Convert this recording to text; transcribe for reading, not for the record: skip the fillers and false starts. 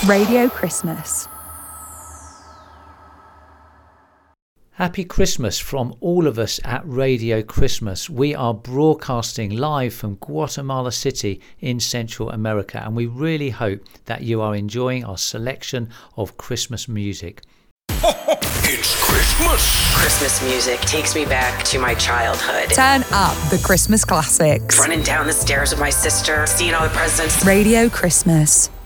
Radio Christmas. Happy Christmas from all of us at Radio Christmas. We are broadcasting live from Guatemala City in Central America, and we really hope that you are enjoying our selection of Christmas music. It's Christmas! Christmas music takes me back to my childhood. Turn up the Christmas classics. Running down the stairs with my sister, seeing all the presents. Radio Christmas.